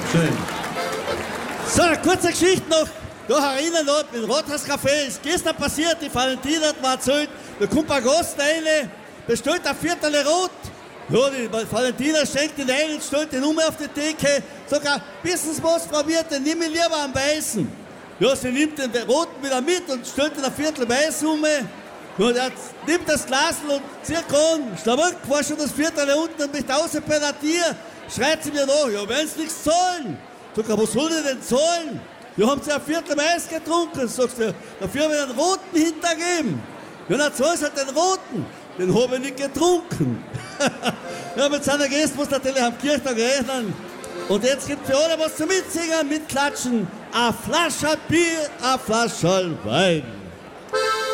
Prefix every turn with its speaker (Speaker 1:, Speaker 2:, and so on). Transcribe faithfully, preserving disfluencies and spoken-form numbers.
Speaker 1: Schön. So, eine kurze Geschichte noch. Da herinnen noch im Rathauscafé ist gestern passiert, die Valentina hat mir erzählt, da kommt ein Gast rein, bestellt ein Viertel Rot. Ja, die Valentina schenkt ihn ein und stellt ihn um auf die Theke. Sagt, wissen Sie was, Frau Wirtin, nimm ihn lieber am Weißen. Ja, sie nimmt den Roten wieder mit und stellt ihn ein Viertel Weiß um. Und er nimmt das Glas und zieht an. Schlawuck, war schon das Viertel unten und mich draußen bei der Tür. Schreit sie mir nach, ja, wenn Sie nichts zahlen. Sag ich, was soll ich denn zahlen? Ja, haben Sie ein Viertel Weiß getrunken? Sagst du, dafür habe ich den Roten hintergeben. Ja, dann zahlst du halt den Roten. Den habe ich nicht getrunken. Ja, mit seiner Gäste muss natürlich am Kirchtag rechnen. Und jetzt gibt es für alle was zu mitsingen, mitklatschen. A Flasche Bier, a Flasche Wein.